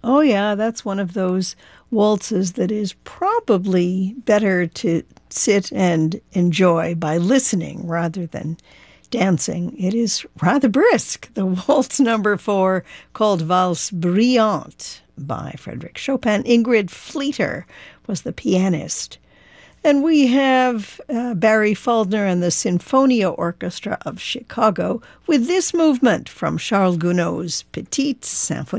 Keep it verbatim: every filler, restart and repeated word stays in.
Oh, yeah, that's one of those waltzes that is probably better to sit and enjoy by listening rather than dancing. It is rather brisk. The waltz number four, called Valse Brillante by Frédéric Chopin. Ingrid Fleeter was the pianist. And we have uh, Barry Faulkner and the Sinfonia Orchestra of Chicago with this movement from Charles Gounod's Petite Symphonie.